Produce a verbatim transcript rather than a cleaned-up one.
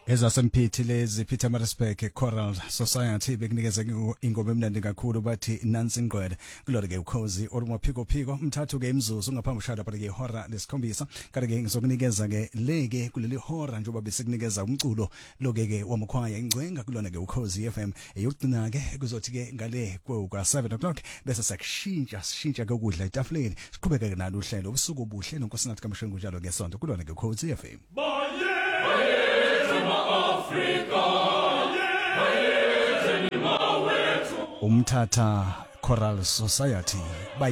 Ezasempithi lezi Pietermaritzburg Choral Society bekunikeza ingoma emnandi kakhulu bathi Nansi Ngqwele kulona ke ukhozi olumaphiko phiko umthathu ke imzuzu ngaphambi ushada phela ke ihora lesikhombisa kanti ke ngizokunikeza ke leke kuleli hora njengoba besikunikeza umculo loke ke wamakhwaya ingcenga kulona ke ukhozi F M eyokugcina ke kuzothi ke ngale kwa seven o'clock bese sakushintsha sishintsha ke ukudla etafuleni siqhubeke nalo uhlelo ubusuku obuhle nonkosinathi kaMshengu njalo ngesonto kulona ke ukhozi F M. Umthatha Choral Society